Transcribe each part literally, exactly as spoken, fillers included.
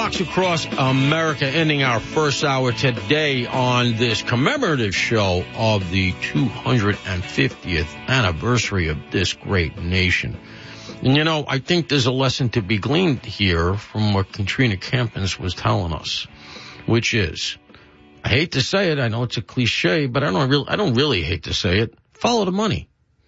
Fox Across America, ending our first hour today on this commemorative show of the two hundred fiftieth anniversary of this great nation. And, you know, I think there's a lesson to be gleaned here from what Katrina Campins was telling us, which is, I hate to say it, I know it's a cliche, but I don't really, I don't really hate to say it, follow the money.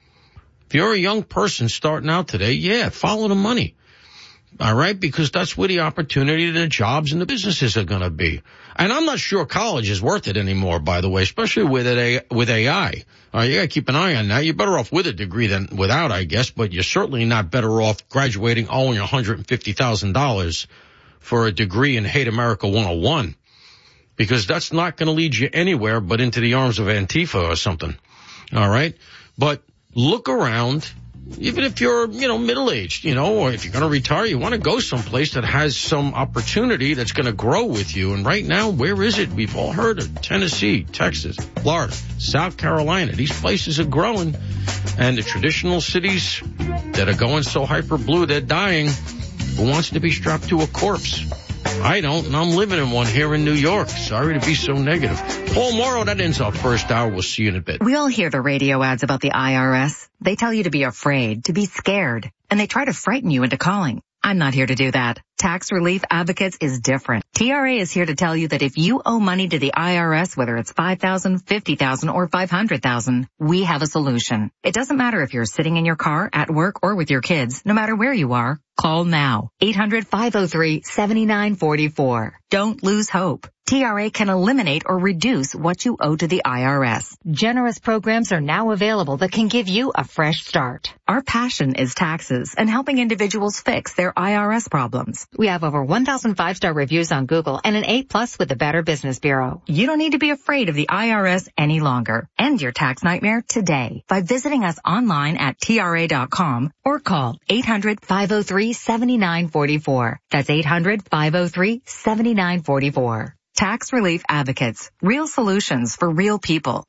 If you're a young person starting out today, yeah, follow the money. All right, because that's where the opportunity, the jobs, and the businesses are going to be. And I'm not sure college is worth it anymore, by the way, especially with it, with A I. All right, you got to keep an eye on that. You're better off with a degree than without, I guess, but you're certainly not better off graduating owing one hundred fifty thousand dollars for a degree in Hate America one oh one, because that's not going to lead you anywhere but into the arms of Antifa or something. All right, but look around. Even if you're, you know, middle-aged, you know, or if you're going to retire, you want to go someplace that has some opportunity that's going to grow with you. And right now, where is it? We've all heard of Tennessee, Texas, Florida, South Carolina. These places are growing. And the traditional cities that are going so hyper blue, they're dying. Who wants to be strapped to a corpse? I don't, and I'm living in one here in New York. Sorry to be so negative. Paul Morrow, that ends our first hour. We'll see you in a bit. We all hear the radio ads about the I R S. They tell you to be afraid, to be scared, and they try to frighten you into calling. I'm not here to do that. Tax Relief Advocates is different. T R A is here to tell you that if you owe money to the I R S, whether it's five thousand dollars, fifty thousand dollars, or five hundred thousand dollars, we have a solution. It doesn't matter if you're sitting in your car, at work, or with your kids. No matter where you are, call now. eight hundred, five oh three, seven nine four four. Don't lose hope. T R A can eliminate or reduce what you owe to the I R S. Generous programs are now available that can give you a fresh start. Our passion is taxes and helping individuals fix their I R S problems. We have over one thousand five-star reviews on Google and an A plus with the Better Business Bureau. You don't need to be afraid of the I R S any longer. End your tax nightmare today by visiting us online at T R A dot com or call eight hundred, five oh three, seven nine four four. That's eight hundred, five oh three, seven nine four four. Tax Relief Advocates. Real solutions for real people.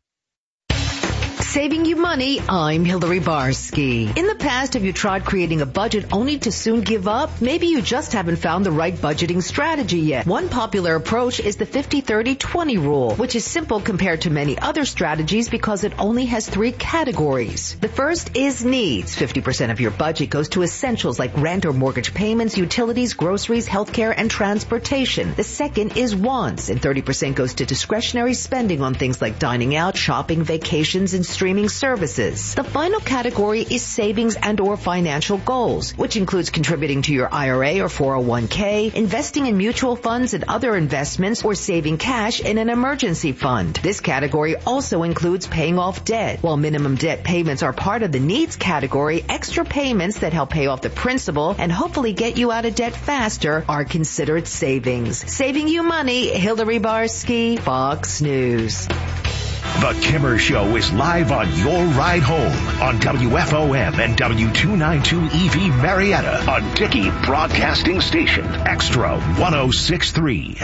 Saving you money, I'm Hillary Barsky. In the past, have you tried creating a budget only to soon give up? Maybe you just haven't found the right budgeting strategy yet. One popular approach is the fifty thirty twenty rule, which is simple compared to many other strategies because it only has three categories. The first is needs. fifty percent of your budget goes to essentials like rent or mortgage payments, utilities, groceries, healthcare, and transportation. The second is wants, and thirty percent goes to discretionary spending on things like dining out, shopping, vacations, and streaming services. The final category is savings and or financial goals, which includes contributing to your I R A or four oh one k, investing in mutual funds and other investments, or saving cash in an emergency fund. This category also includes paying off debt. While minimum debt payments are part of the needs category, extra payments that help pay off the principal and hopefully get you out of debt faster are considered savings. Saving you money, Hillary Barsky, Fox News. The Kimmer Show is live on your ride home on W F O M and W two ninety-two E V Marietta, a Dickey Broadcasting Station, Extra one oh six point three.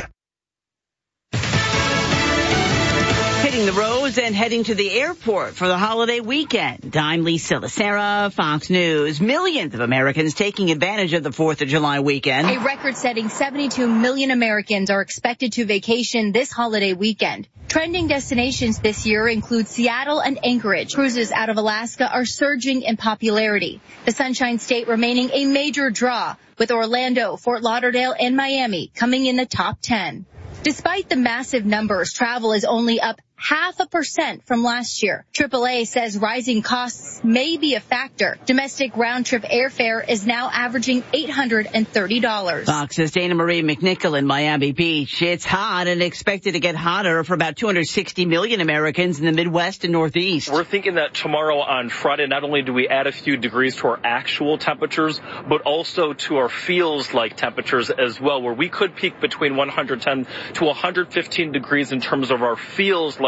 Hitting the roads and heading to the airport for the holiday weekend. I'm Lisa Lacera, Fox News. Millions of Americans taking advantage of the fourth of July weekend. A record-setting seventy-two million Americans are expected to vacation this holiday weekend. Trending destinations this year include Seattle and Anchorage. Cruises out of Alaska are surging in popularity. The Sunshine State remaining a major draw, with Orlando, Fort Lauderdale, and Miami coming in the top ten. Despite the massive numbers, travel is only up half a percent from last year. triple A says rising costs may be a factor. Domestic round-trip airfare is now averaging eight hundred thirty dollars. Fox's Dana Marie McNichol in Miami Beach. It's hot and expected to get hotter for about two hundred sixty million Americans in the Midwest and Northeast. We're thinking that tomorrow on Friday, not only do we add a few degrees to our actual temperatures, but also to our feels-like temperatures as well, where we could peak between one hundred ten to one hundred fifteen degrees in terms of our feels-like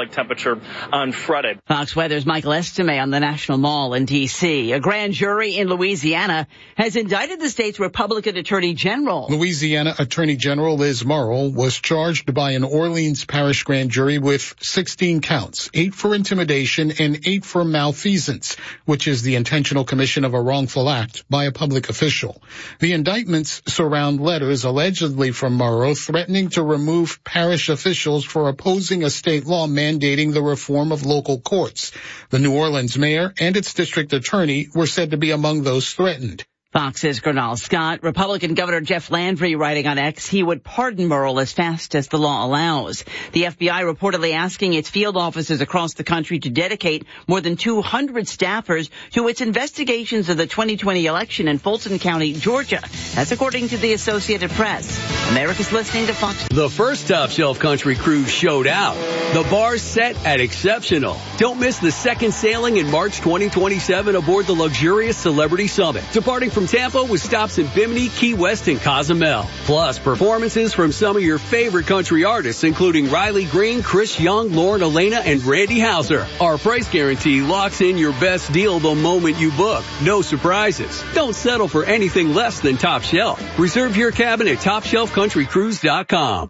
like temperature on Friday. Fox Weather's Michael Estime on the National Mall in D C A grand jury in Louisiana has indicted the state's Republican Attorney General. Louisiana Attorney General Liz Murrill was charged by an Orleans Parish grand jury with sixteen counts, eight for intimidation and eight for malfeasance, which is the intentional commission of a wrongful act by a public official. The indictments surround letters allegedly from Murrill threatening to remove parish officials for opposing a state law mandating the reform of local courts. The New Orleans mayor and its district attorney were said to be among those threatened. Fox's Gernal Scott. Republican Governor Jeff Landry writing on X he would pardon Murrill as fast as the law allows. The F B I reportedly asking its field offices across the country to dedicate more than two hundred staffers to its investigations of the twenty twenty election in Fulton County, Georgia. That's according to the Associated Press. America's listening to Fox. The first Top Shelf Country cruise showed out. The bar's set at exceptional. Don't miss the second sailing in March twenty twenty-seven aboard the luxurious Celebrity Summit, departing from Tampa with stops in Bimini, Key West, and Cozumel. Plus, performances from some of your favorite country artists, including Riley Green, Chris Young, Lauren Elena, and Randy Houser. Our price guarantee locks in your best deal the moment you book. No surprises. Don't settle for anything less than Top Shelf. Reserve your cabin at top shelf country cruise dot com.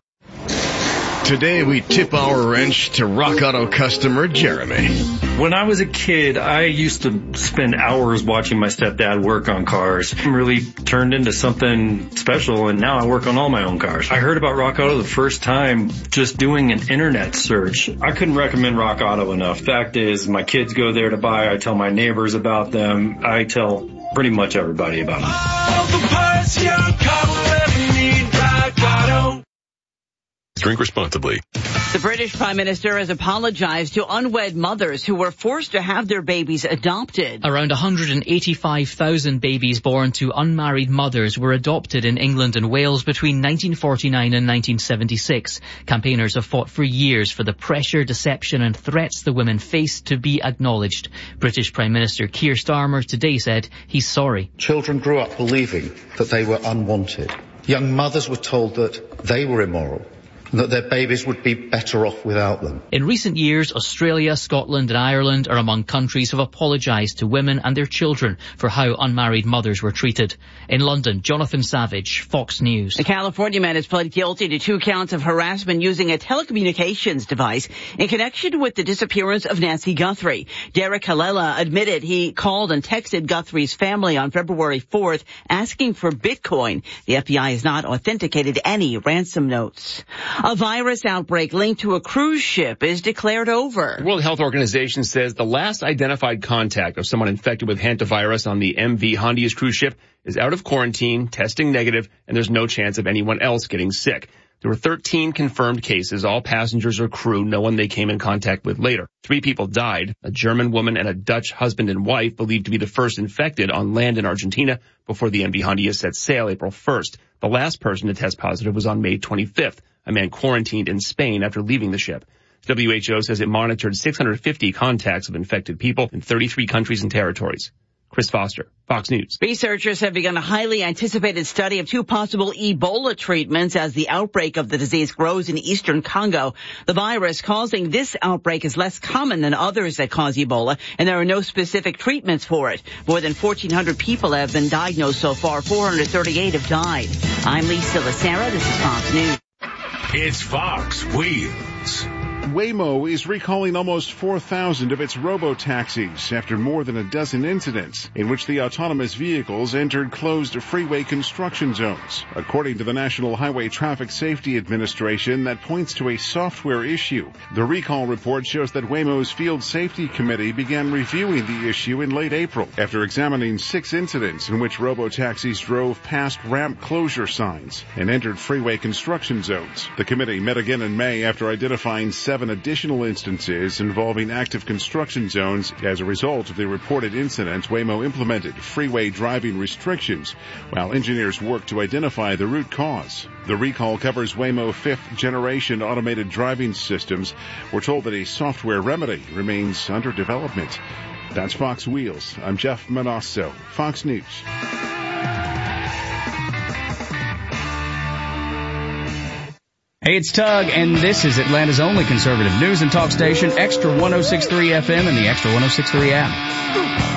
Today we tip our wrench to Rock Auto customer Jeremy. When I was a kid, I used to spend hours watching my stepdad work on cars. It really turned into something special, and now I work on all my own cars. I heard about Rock Auto the first time just doing an internet search. I couldn't recommend Rock Auto enough. Fact is, my kids go there to buy. I tell my neighbors about them. I tell pretty much everybody about them. All the parts your car will ever need, Rock Auto. Drink responsibly. The British Prime Minister has apologized to unwed mothers who were forced to have their babies adopted. Around one hundred eighty-five thousand babies born to unmarried mothers were adopted in England and Wales between nineteen forty-nine and nineteen seventy-six. Campaigners have fought for years for the pressure, deception and threats the women faced to be acknowledged. British Prime Minister Keir Starmer today said he's sorry. Children grew up believing that they were unwanted. Young mothers were told that they were immoral, and that their babies would be better off without them. In recent years, Australia, Scotland and Ireland are among countries who have apologised to women and their children for how unmarried mothers were treated. In London, Jonathan Savage, Fox News. A California man has pled guilty to two counts of harassment using a telecommunications device in connection with the disappearance of Nancy Guthrie. Derek Halela admitted he called and texted Guthrie's family on February fourth asking for Bitcoin. The F B I has not authenticated any ransom notes. A virus outbreak linked to a cruise ship is declared over. The World Health Organization says the last identified contact of someone infected with hantavirus on the M V Hondias cruise ship is out of quarantine, testing negative, and there's no chance of anyone else getting sick. There were thirteen confirmed cases, all passengers or crew, no one they came in contact with later. Three people died, a German woman and a Dutch husband and wife believed to be the first infected on land in Argentina before the M V Hondias set sail April first. The last person to test positive was on May twenty-fifth, a man quarantined in Spain after leaving the ship. W H O says it monitored six hundred fifty contacts of infected people in thirty-three countries and territories. Chris Foster, Fox News. Researchers have begun a highly anticipated study of two possible Ebola treatments as the outbreak of the disease grows in eastern Congo. The virus causing this outbreak is less common than others that cause Ebola, and there are no specific treatments for it. More than fourteen hundred people have been diagnosed so far. four hundred thirty-eight have died. I'm Lisa Lacera. This is Fox News. It's Fox Wheels. Waymo is recalling almost four thousand of its robo-taxis after more than a dozen incidents in which the autonomous vehicles entered closed freeway construction zones. According to the National Highway Traffic Safety Administration, that points to a software issue. The recall report shows that Waymo's Field Safety Committee began reviewing the issue in late April after examining six incidents in which robo-taxis drove past ramp closure signs and entered freeway construction zones. The committee met again in May after identifying seven Seven additional instances involving active construction zones. As a result of the reported incidents, Waymo implemented freeway driving restrictions while engineers worked to identify the root cause. The recall covers Waymo fifth generation automated driving systems. We're told that a software remedy remains under development. That's Fox Wheels. I'm Jeff Manasso, Fox News. Hey, it's Tug, and this is Atlanta's only conservative news and talk station, Extra one oh six point three F M and the Extra one oh six point three app.